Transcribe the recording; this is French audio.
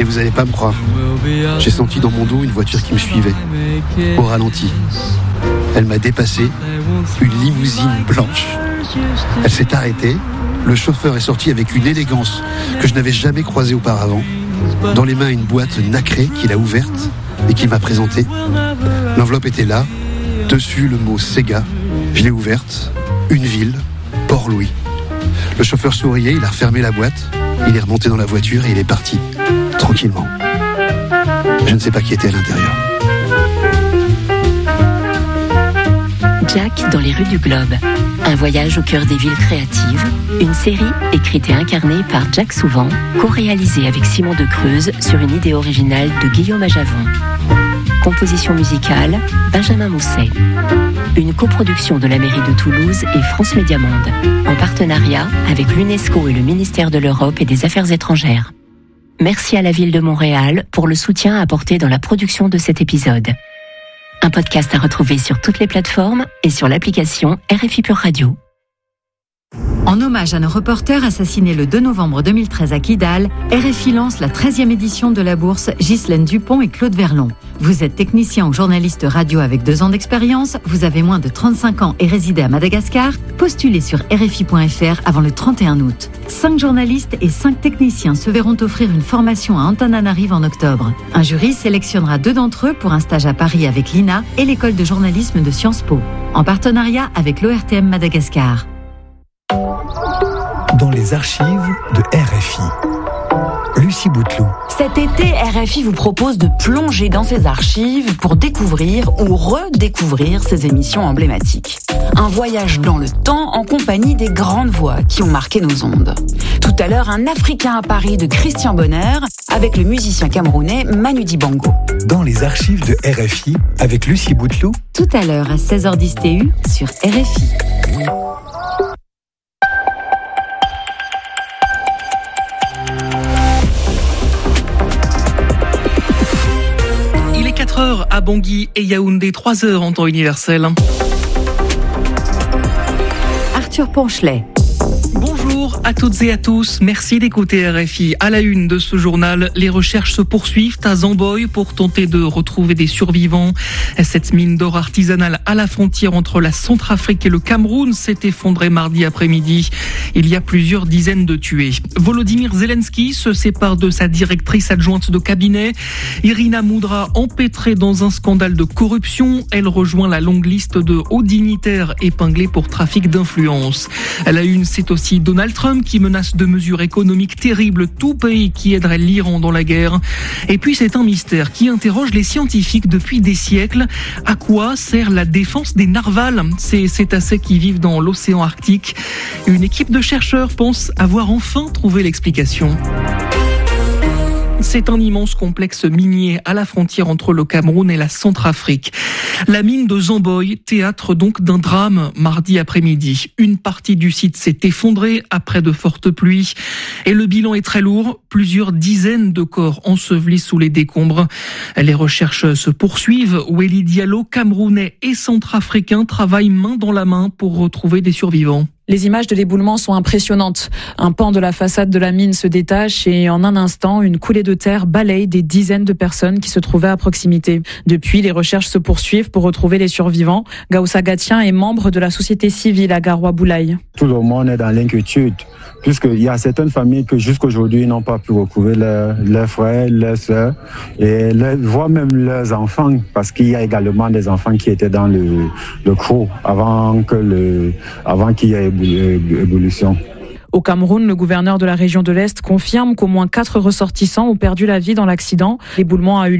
vous allez pas me croire. J'ai senti dans mon dos une voiture qui me suivait, au ralenti. Elle m'a dépassé, une limousine blanche. Elle s'est arrêtée, le chauffeur est sorti avec une élégance que je n'avais jamais croisée auparavant. Dans les mains, une boîte nacrée qu'il a ouverte et qu'il m'a présentée. L'enveloppe était là, dessus le mot Sega. Je l'ai ouverte, une ville, Port-Louis. Le chauffeur souriait, il a refermé la boîte, il est remonté dans la voiture et il est parti, tranquillement. Je ne sais pas qui était à l'intérieur. Jack dans les rues du Globe. Un voyage au cœur des villes créatives. Une série écrite et incarnée par Jack Souvent, co-réalisée avec Simon Decreuse sur une idée originale de Guillaume Ajavon. Composition musicale, Benjamin Mousset. Une coproduction de la mairie de Toulouse et France Média Monde, en partenariat avec l'UNESCO et le ministère de l'Europe et des Affaires étrangères. Merci à la ville de Montréal pour le soutien apporté dans la production de cet épisode. Un podcast à retrouver sur toutes les plateformes et sur l'application RFI Pure Radio. En hommage à nos reporters assassinés le 2 novembre 2013 à Kidal, RFI lance la 13e édition de la bourse Ghislaine Dupont et Claude Verlon. Vous êtes technicien ou journaliste radio avec 2 ans d'expérience, vous avez moins de 35 ans et résidez à Madagascar, postulez sur RFI.fr avant le 31 août. 5 journalistes et 5 techniciens se verront offrir une formation à Antananarive en octobre. Un jury sélectionnera 2 d'entre eux pour un stage à Paris avec l'INA et l'école de journalisme de Sciences Po, en partenariat avec l'ORTM Madagascar. Dans les archives de RFI. Lucie Bouteloup. Cet été, RFI vous propose de plonger dans ses archives pour découvrir ou redécouvrir ses émissions emblématiques. Un voyage dans le temps en compagnie des grandes voix qui ont marqué nos ondes. Tout à l'heure, un Africain à Paris de Christian Bonner avec le musicien camerounais Manu Dibango. Dans les archives de RFI avec Lucie Bouteloup. Tout à l'heure à 16h10 TU sur RFI. À Bangui et Yaoundé, 3h en temps universel. Arthur Ponchelet. Bonjour à toutes et à tous, merci d'écouter RFI. À la une de ce journal, les recherches se poursuivent à Zamboy pour tenter de retrouver des survivants. Cette mine d'or artisanale à la frontière entre la Centrafrique et le Cameroun s'est effondrée mardi après-midi. Il y a plusieurs dizaines de tués. Volodymyr Zelensky se sépare de sa directrice adjointe de cabinet. Irina Moudra, empêtrée dans un scandale de corruption, elle rejoint la longue liste de hauts dignitaires épinglés pour trafic d'influence. À la une, c'est aussi Donald Trump qui menace de mesures économiques terribles tout pays qui aiderait l'Iran dans la guerre. Et puis c'est un mystère qui interroge les scientifiques depuis des siècles. À quoi sert la défense des narvals, ces cétacés qui vivent dans l'océan Arctique? Une équipe de chercheurs pense avoir enfin trouvé l'explication. C'est un immense complexe minier à la frontière entre le Cameroun et la Centrafrique. La mine de Zamboy, théâtre donc d'un drame mardi après-midi. Une partie du site s'est effondrée après de fortes pluies et le bilan est très lourd. Plusieurs dizaines de corps ensevelis sous les décombres. Les recherches se poursuivent. Weli Diallo, camerounais et centrafricain, travaillent main dans la main pour retrouver des survivants. Les images de l'éboulement sont impressionnantes. Un pan de la façade de la mine se détache et en un instant, une coulée de terre balaye des dizaines de personnes qui se trouvaient à proximité. Depuis, les recherches se poursuivent pour retrouver les survivants. Gaoussa Gatien est membre de la société civile à Garoua-Boulaye. Tout le monde est dans l'inquiétude, puisqu'il y a certaines familles qui jusqu'aujourd'hui n'ont pas pu retrouver leurs frères, leurs sœurs, et voire même leurs enfants, parce qu'il y a également des enfants qui étaient dans le creux avant qu'il y ait ébullition. Au Cameroun, le gouverneur de la région de l'Est confirme qu'au moins 4 ressortissants ont perdu la vie dans l'accident. L'éboulement a eu